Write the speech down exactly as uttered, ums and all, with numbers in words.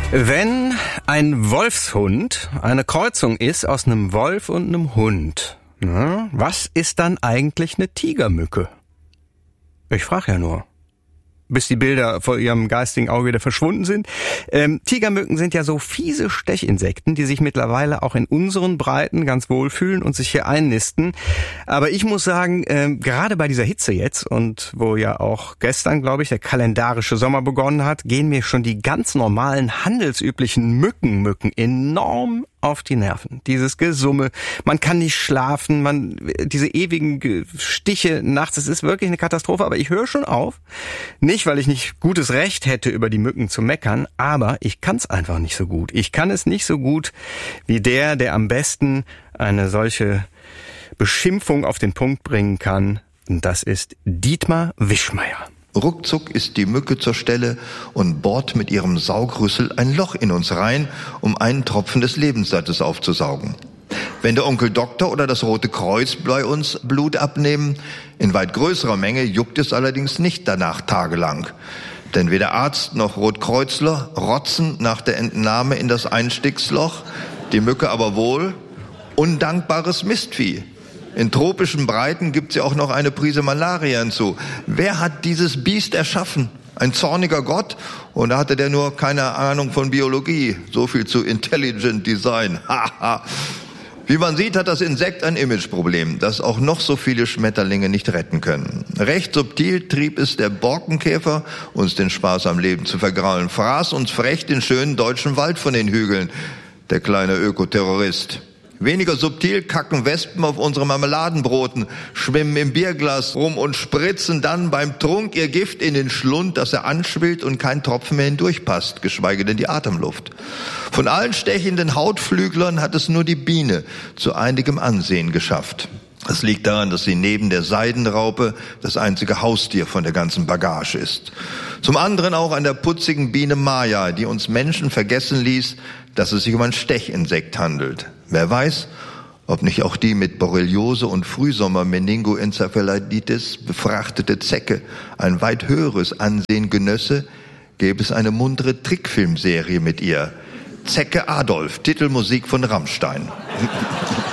Wenn ein Wolfshund eine Kreuzung ist aus einem Wolf und einem Hund, na, was ist dann eigentlich eine Tigermücke? Ich frage ja nur, bis die Bilder vor ihrem geistigen Auge wieder verschwunden sind. Ähm, Tigermücken sind ja so fiese Stechinsekten, die sich mittlerweile auch in unseren Breiten ganz wohlfühlen und sich hier einnisten. Aber ich muss sagen, ähm, gerade bei dieser Hitze jetzt und wo ja auch gestern, glaube ich, der kalendarische Sommer begonnen hat, gehen mir schon die ganz normalen handelsüblichen Mückenmücken enorm auf die Nerven. Dieses Gesumme, man kann nicht schlafen, man diese ewigen Stiche nachts, es ist wirklich eine Katastrophe, aber ich höre schon auf. Nicht, weil ich nicht gutes Recht hätte, über die Mücken zu meckern, aber ich kann es einfach nicht so gut. Ich kann es nicht so gut wie der, der am besten eine solche Beschimpfung auf den Punkt bringen kann. Und das ist Dietmar Wischmeyer. Ruckzuck ist die Mücke zur Stelle und bohrt mit ihrem Saugrüssel ein Loch in uns rein, um einen Tropfen des Lebenssattes aufzusaugen. Wenn der Onkel Doktor oder das Rote Kreuz bei uns Blut abnehmen, in weit größerer Menge juckt es allerdings nicht danach tagelang. Denn weder Arzt noch Rotkreuzler rotzen nach der Entnahme in das Einstichsloch, die Mücke aber wohl. Undankbares Mistvieh. In tropischen Breiten gibt's ja auch noch eine Prise Malaria hinzu. Wer hat dieses Biest erschaffen? Ein zorniger Gott? Oder hatte der nur keine Ahnung von Biologie? So viel zu Intelligent Design. Haha. Wie man sieht, hat das Insekt ein Imageproblem, das auch noch so viele Schmetterlinge nicht retten können. Recht subtil trieb es der Borkenkäfer, uns den Spaß am Leben zu vergraulen. Fraß uns frech den schönen deutschen Wald von den Hügeln, der kleine Ökoterrorist. Weniger subtil kacken Wespen auf unsere Marmeladenbroten, schwimmen im Bierglas rum und spritzen dann beim Trunk ihr Gift in den Schlund, dass er anschwillt und kein Tropfen mehr hindurchpasst, geschweige denn die Atemluft. Von allen stechenden Hautflüglern hat es nur die Biene zu einigem Ansehen geschafft. Das liegt daran, dass sie neben der Seidenraupe das einzige Haustier von der ganzen Bagage ist. Zum anderen auch an der putzigen Biene Maya, die uns Menschen vergessen ließ, dass es sich um ein Stechinsekt handelt. Wer weiß, ob nicht auch die mit Borreliose und Frühsommer-Meningoenzephalitis befrachtete Zecke ein weit höheres Ansehen genösse, gäbe es eine muntere Trickfilmserie mit ihr. Zecke Adolf, Titelmusik von Rammstein.